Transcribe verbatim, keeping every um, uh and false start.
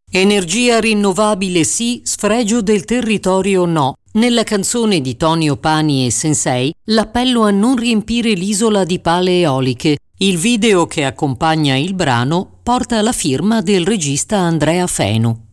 Energia rinnovabile sì, sfregio del territorio no. Nella canzone di Tonio Pani e Sensei, l'appello a non riempire l'isola di pale eoliche. Il video che accompagna il brano porta la firma del regista Andrea Fenu.